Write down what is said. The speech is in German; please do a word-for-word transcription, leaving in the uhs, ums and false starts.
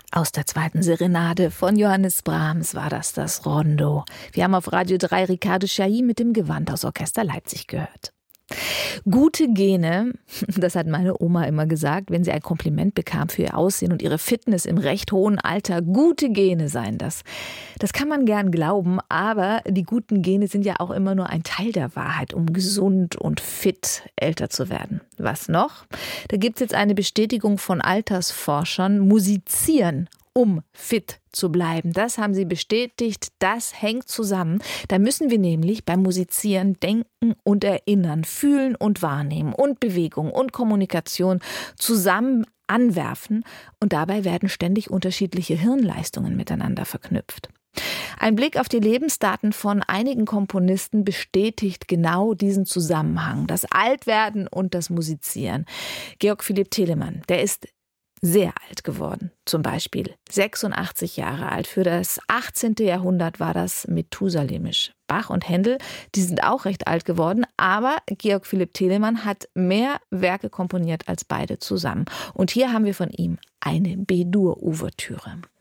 Aus der zweiten Serenade von Johannes Brahms war das das Rondo. Wir haben auf Radio drei Ricardo Chailly mit dem Gewandhausorchester Leipzig gehört. Gute Gene, das hat meine Oma immer gesagt, wenn sie ein Kompliment bekam für ihr Aussehen und ihre Fitness im recht hohen Alter. Gute Gene seien das. Das kann man gern glauben, aber die guten Gene sind ja auch immer nur ein Teil der Wahrheit, um gesund und fit älter zu werden. Was noch? Da gibt es jetzt eine Bestätigung von Altersforschern. Musizieren, um fit zu bleiben. Das haben sie bestätigt, das hängt zusammen. Da müssen wir nämlich beim Musizieren denken und erinnern, fühlen und wahrnehmen und Bewegung und Kommunikation zusammen anwerfen und dabei werden ständig unterschiedliche Hirnleistungen miteinander verknüpft. Ein Blick auf die Lebensdaten von einigen Komponisten bestätigt genau diesen Zusammenhang, das Altwerden und das Musizieren. Georg Philipp Telemann, der ist sehr alt geworden, zum Beispiel sechsundachtzig Jahre alt. Für das achtzehnte Jahrhundert war das methusalemisch. Bach und Händel, die sind auch recht alt geworden, aber Georg Philipp Telemann hat mehr Werke komponiert als beide zusammen. Und hier haben wir von ihm eine B-Dur-Ouvertüre.